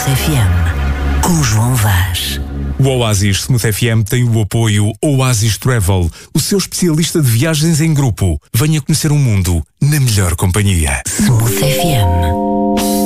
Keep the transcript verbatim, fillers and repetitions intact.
F M, com João Vaz. O Oasis Smooth F M tem o apoio Oasis Travel, o seu especialista de viagens em grupo. Venha conhecer o mundo na melhor companhia. Smooth F M.